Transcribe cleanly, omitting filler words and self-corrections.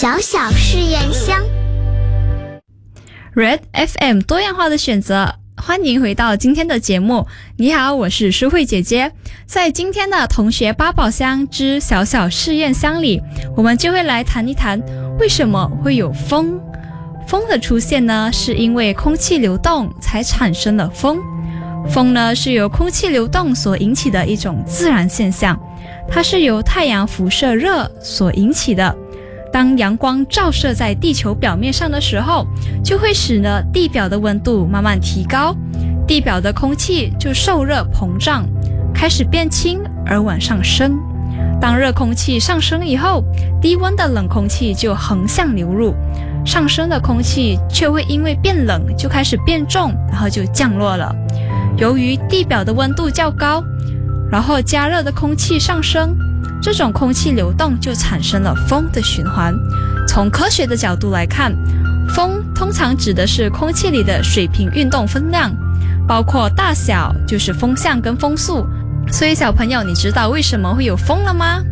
小小试验箱 Red FM 多样化的选择，欢迎回到今天的节目。你好，我是舒慧姐姐。在今天的同学八宝箱之小小试验箱里，我们就会来谈一谈为什么会有风。风的出现呢，是因为空气流动才产生了风。风呢，是由空气流动所引起的一种自然现象，它是由太阳辐射热所引起的。当阳光照射在地球表面上的时候，就会使得地表的温度慢慢提高，地表的空气就受热膨胀，开始变轻而往上升。当热空气上升以后，低温的冷空气就横向流入，上升的空气却会因为变冷就开始变重，然后就降落了。由于地表的温度较高，然后加热的空气上升，这种空气流动就产生了风的循环。从科学的角度来看，风通常指的是空气里的水平运动分量，包括大小，就是风向跟风速。所以小朋友，你知道为什么会有风了吗？